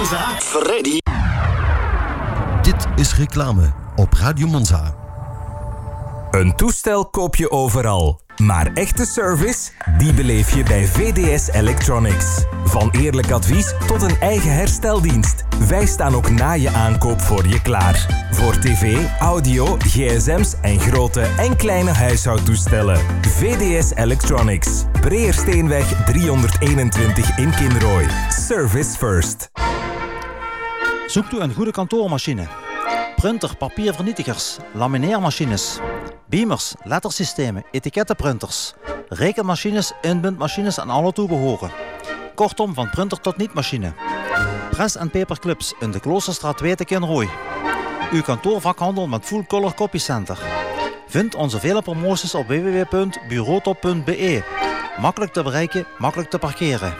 Monza. Freddy. Dit is reclame op Radio Monza. Een toestel koop je overal. Maar echte service, die beleef je bij VDS Electronics. Van eerlijk advies tot een eigen hersteldienst. Wij staan ook na je aankoop voor je klaar. Voor tv, audio, gsm's en grote en kleine huishoudtoestellen. VDS Electronics. Breersteenweg 321 in Kinrooi. Service first. Zoekt u een goede kantoormachine? Printer, papiervernietigers, lamineermachines, beamers, lettersystemen, etikettenprinters, rekenmachines, inbindmachines en alle toebehoren. Kortom, van printer tot niet-machine. Press en paperclips in de Kloosterstraat 2 te Kinrooi. Uw kantoorvakhandel met Full Color Copy Center. Vind onze vele promoties op www.bureautop.be. Makkelijk te bereiken, makkelijk te parkeren.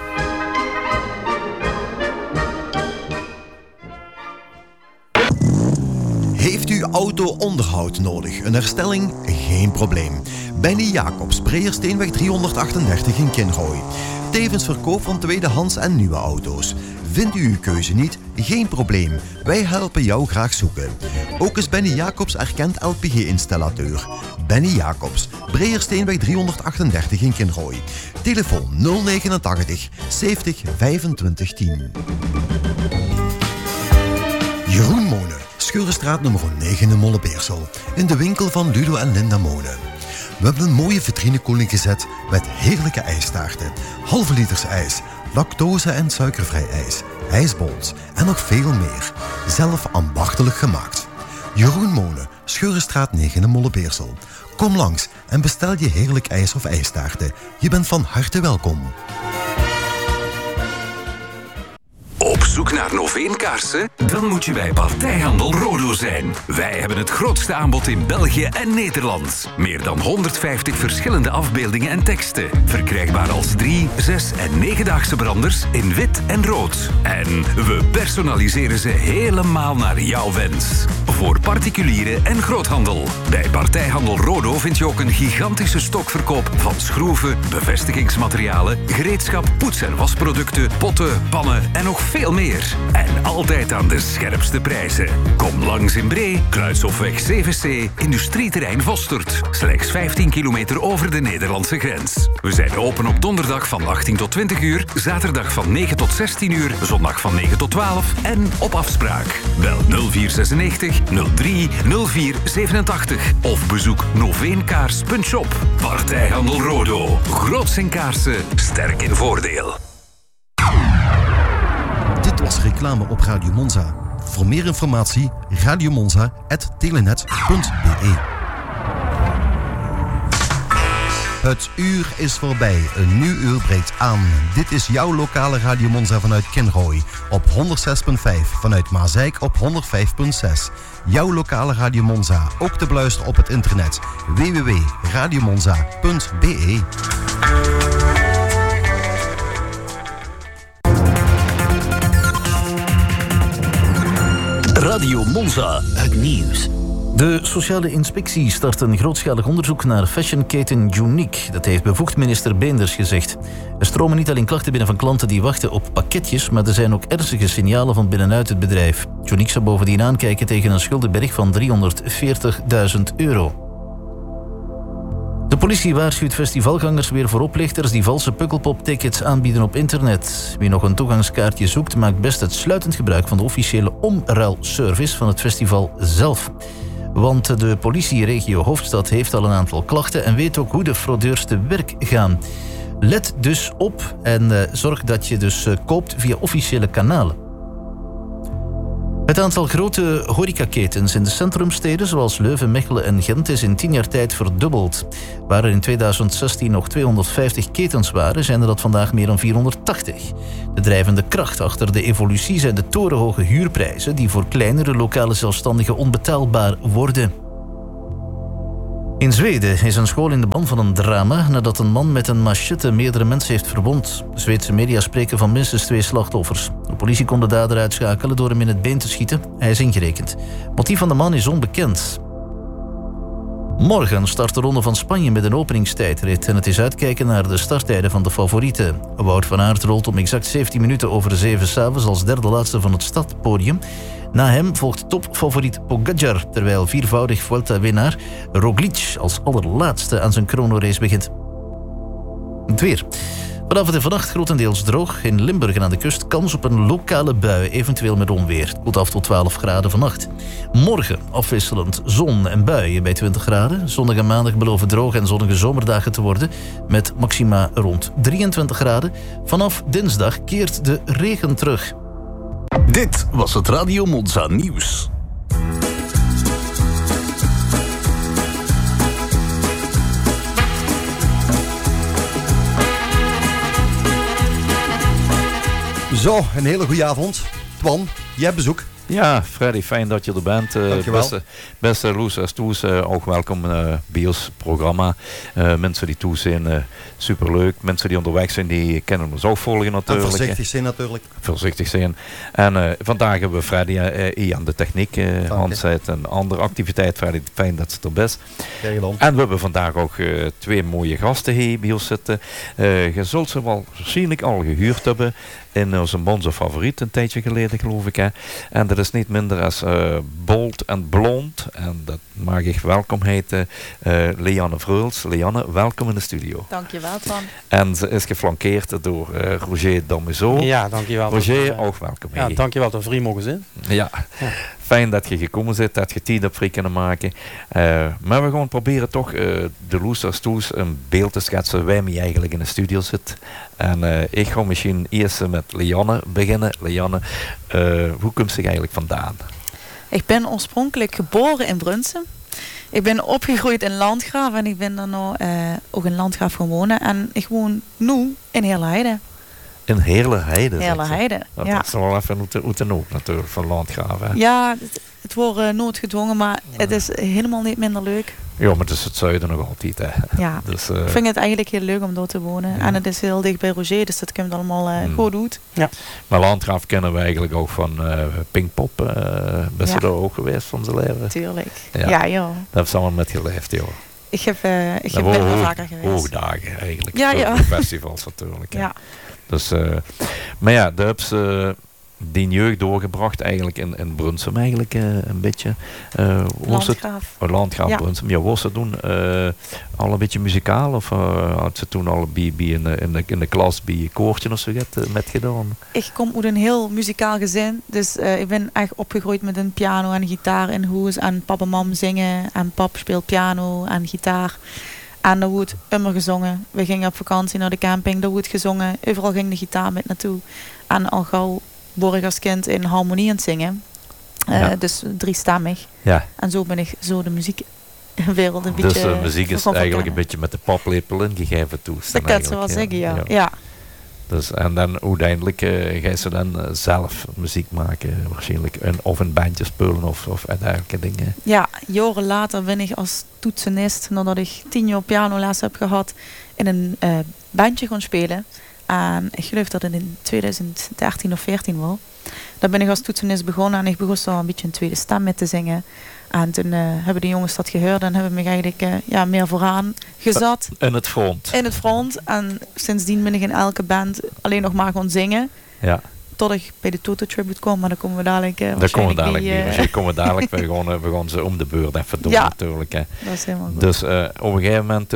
Heeft u auto-onderhoud nodig? Een herstelling? Geen probleem. Benny Jacobs, Breersteenweg 338 in Kinrooi. Tevens verkoop van tweedehands en nieuwe auto's. Vindt u uw keuze niet? Geen probleem. Wij helpen jou graag zoeken. Ook is Benny Jacobs erkend LPG-installateur. Benny Jacobs, Breersteenweg 338 in Kinrooi. Telefoon 089 70 25 10. Jeroen Monen, Scheurenstraat nummer 9 in Molenbeersel. In de winkel van Ludo en Linda Monen. We hebben een mooie vitrinekoeling gezet met heerlijke ijstaarten, halve liters ijs, lactose- en suikervrij ijs, ijsbons en nog veel meer. Zelf ambachtelijk gemaakt. Jeroen Monen, Scheurenstraat 9 in Molenbeersel. Kom langs en bestel je heerlijk ijs of ijstaarten. Je bent van harte welkom. Op zoek naar Noveenkaarsen? Dan moet je bij Partijhandel Rodo zijn. Wij hebben het grootste aanbod in België en Nederland. Meer dan 150 verschillende afbeeldingen en teksten. Verkrijgbaar als 3, 6 en 9-daagse branders in wit en rood. En we personaliseren ze helemaal naar jouw wens. Voor particulieren en groothandel. Bij Partijhandel Rodo vind je ook een gigantische stokverkoop van schroeven, bevestigingsmaterialen, gereedschap, poets- en wasproducten, potten, pannen en nog veel meer. En altijd aan de scherpste prijzen. Kom langs in Bree, Kruishofweg 7C, Industrieterrein Vostert. Slechts 15 kilometer over de Nederlandse grens. We zijn open op donderdag van 18 tot 20 uur, zaterdag van 9 tot 16 uur, zondag van 9 tot 12 en op afspraak. Bel 0496 03 0487 of bezoek noveenkaars.shop. Partijhandel Rodo. Groots in kaarsen, sterk in voordeel. Dit was reclame op Radio Monza. Voor meer informatie radiomonza@telenet.be. Het uur is voorbij. Een nieuw uur breekt aan. Dit is jouw lokale Radio Monza vanuit Kinrooi. Op 106.5. Vanuit Maasijk op 105.6. Jouw lokale Radio Monza. Ook te beluisteren op het internet. www.radiomonza.be. Radio Monza. Het nieuws. De sociale inspectie start een grootschalig onderzoek naar fashionketen Unique. Dat heeft bevoegd minister Beenders gezegd. Er stromen niet alleen klachten binnen van klanten die wachten op pakketjes, maar er zijn ook ernstige signalen van binnenuit het bedrijf. Unique zou bovendien aankijken tegen een schuldenberg van €340.000. De politie waarschuwt festivalgangers weer voor oplichters die valse pukkelpop-tickets aanbieden op internet. Wie nog een toegangskaartje zoekt, maakt best uitsluitend gebruik van de officiële omruilservice van het festival zelf. Want de politie-regio Hoofdstad heeft al een aantal klachten en weet ook hoe de fraudeurs te werk gaan. Let dus op en zorg dat je dus koopt via officiële kanalen. Het aantal grote horecaketens in de centrumsteden zoals Leuven, Mechelen en Gent is in 10 jaar tijd verdubbeld. Waar er in 2016 nog 250 ketens waren, zijn er dat vandaag meer dan 480. De drijvende kracht achter de evolutie zijn de torenhoge huurprijzen die voor kleinere lokale zelfstandigen onbetaalbaar worden. In Zweden is een school in de ban van een drama nadat een man met een machete meerdere mensen heeft verwond. Zweedse media spreken van minstens 2 slachtoffers. De politie kon de dader uitschakelen door hem in het been te schieten. Hij is ingerekend. Het motief van de man is onbekend. Morgen start de Ronde van Spanje met een openingstijdrit en het is uitkijken naar de starttijden van de favorieten. Wout van Aert rolt om exact 17 minuten over de 7 s'avonds als derde laatste van het stadpodium. Na hem volgt topfavoriet Pogačar, terwijl viervoudig Vuelta-winnaar Roglic als allerlaatste aan zijn chronorace begint. Het weer. Vanavond en vannacht grotendeels droog. In Limburg en aan de kust kans op een lokale bui, eventueel met onweer. Het koelt af tot 12 graden vannacht. Morgen afwisselend zon en buien bij 20 graden. Zondag en maandag beloven droge en zonnige zomerdagen te worden, met maxima rond 23 graden. Vanaf dinsdag keert de regen terug. Dit was het Radio Monza nieuws. Zo, een hele goede avond. Twan, jij hebt bezoek. Ja, Freddy, fijn dat je er bent. Beste Loes Toes, ook welkom bij ons programma. Mensen die toe zijn, superleuk. Mensen die onderweg zijn, die kennen ons ook volgen natuurlijk. En voorzichtig zijn natuurlijk. Voorzichtig zijn. En vandaag hebben we Freddy hier aan de techniek. Hans heeft een andere activiteit. Freddy, fijn dat ze er best. En we hebben vandaag ook 2 mooie gasten hier bij ons zitten. Je zult ze wel waarschijnlijk al gehuurd hebben in onze Monza favoriet een tijdje geleden, geloof ik. Hè. En dat is niet minder als bold en blond. En dat mag ik welkom heten. Lianne Vreuls. Lianne, welkom in de studio. Dankjewel, Twan. En ze is geflankeerd door Roger Damezeau. Ja, dankjewel. Roger, ook welkom. Ja, dankjewel dat we vrij mogen zijn. Ja. Fijn dat je gekomen bent, dat je tijd op vrij kunnen maken. Maar we gaan proberen toch de Loesters Toes een beeld te schetsen waarmee je eigenlijk in de studio zit. En ik ga misschien eerst met Lianne beginnen. Lianne, hoe komt ze eigenlijk vandaan? Ik ben oorspronkelijk geboren in Brunsum. Ik ben opgegroeid in Landgraaf en ik ben dan nou ook in Landgraaf gaan wonen. En ik woon nu in Heerleheide. In Heerleheide? Heerleheide, ja. Dat is wel even hoe te noemen natuurlijk, van Landgraaf. Hè? Ja, het wordt noodgedwongen, maar het is helemaal niet minder leuk. Ja, maar het is het zuiden nog altijd. Hè. Ja, dus, ik vind het eigenlijk heel leuk om daar te wonen. Ja. En het is heel dicht bij Roger, dus dat komt allemaal goed uit. Ja. Maar Landgraaf kennen we eigenlijk ook van Pinkpop. Ben je daar ook geweest van zijn leven? Tuurlijk. Ja. Daar hebben ze allemaal met geleefd, joh. Ik ben wel vaker geweest. Hoogdagen eigenlijk. Ja. Festivals natuurlijk. Ja. Dus, maar ja, daar hebben ze die jeugd doorgebracht eigenlijk in Brunsum eigenlijk een beetje. Landgraaf, Brunsum. Ja, was ze doen al een beetje muzikaal of had ze toen al in de klas bij een koortje of zo met gedaan? Ik kom uit een heel muzikaal gezin, dus ik ben echt opgegroeid met een piano en gitaar in huis en pap en mam zingen en pap speelt piano en gitaar. En er wordt immer gezongen. We gingen op vakantie naar de camping, er wordt gezongen. Overal ging de gitaar met naartoe. En al gauw word ik als kind in harmonie aan het zingen. Dus 3-stemmig. Ja. En zo ben ik zo de muziekwereld een beetje... Dus de muziek is eigenlijk een beetje met de paplepel ingegeven toe. Dat kan je wel zeggen, ja. Dus, en dan uiteindelijk ga je ze dan zelf muziek maken waarschijnlijk. Of een bandje spelen of dergelijke dingen. Ja, jaren later ben ik als toetsenist, nadat ik 10 jaar pianoles heb gehad, in een bandje gaan spelen. En ik geloof dat het in 2013 of 14 was. Daar ben ik als toetsenist begonnen en ik begon zo een beetje een tweede stem met te zingen. En toen hebben de jongens dat gehoord en hebben me eigenlijk meer vooraan gezet. In het front. In het front. En sindsdien ben ik in elke band alleen nog maar gaan zingen. Ja. Tot ik bij de Toto Tribute kwam, maar dan komen we dadelijk daar komen we dadelijk bij. Misschien komen we dadelijk. we gaan ze om de beurt even doen natuurlijk. Hè. Dat is helemaal goed. Dus op een gegeven moment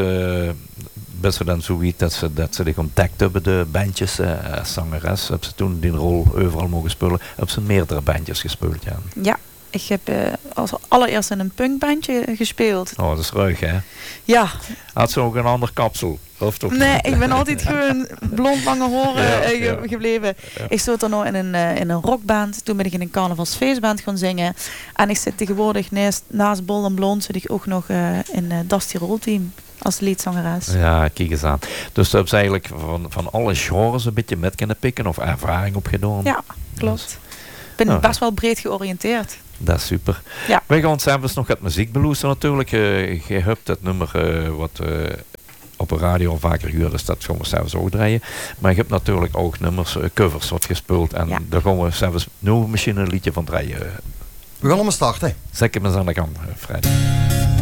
best wel dan zoiets dat ze zich ontdekt hebben, de bandjes, zangeres. Hebben ze toen die rol overal mogen spelen. Hebben ze meerdere bandjes gespeeld, ja. Ja. Ik heb als allereerst in een punkbandje gespeeld. Oh, dat is ruig, hè? Ja. Had ze ook een ander kapsel? Of toch? Nee, ik ben altijd gewoon blond lange horen gebleven. Ja. Ik zat er nog in een rockband. Toen ben ik in een carnavalsfeestband gaan zingen. En ik zit tegenwoordig naast Bold en Blond zit ik ook nog in Das Tirol Team als leadzangeres. Ja, kijk eens aan. Dus dat heb ze eigenlijk van alle genres een beetje met kunnen pikken of ervaring opgedaan. Ja, klopt. Ik ben best wel breed georiënteerd. Dat is super. Ja. Wij gaan zelfs nog het muziek beloesten natuurlijk. Je hebt het nummer wat op de radio vaker gehoord, dus dat gaan we zelfs ook draaien. Maar je hebt natuurlijk ook nummers, covers wat gespeeld. En daar gaan we zelfs nu misschien een liedje van draaien. We gaan om starten. Zet hem eens aan de gang, Freddy.